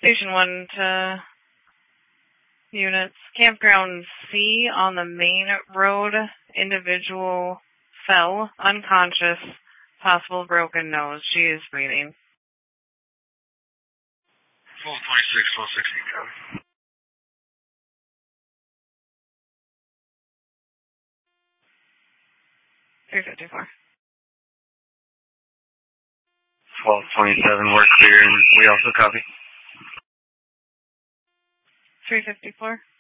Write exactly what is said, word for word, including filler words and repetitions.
Station one to units. Campground C on the main road. Individual fell, unconscious, possible broken nose. She is bleeding. twelve twenty-six, twelve sixty, copy. three fifty-four. twelve twenty-seven, we're clear, and we also copy. three fifty-four.